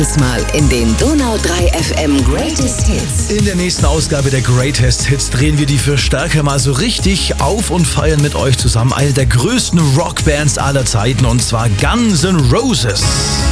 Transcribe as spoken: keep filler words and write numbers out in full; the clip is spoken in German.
Mal in den Donau drei F M Greatest Hits. In der nächsten Ausgabe der Greatest Hits drehen wir die für Stärker mal so richtig auf und feiern mit euch zusammen eine der größten Rockbands aller Zeiten, und zwar Guns N' Roses.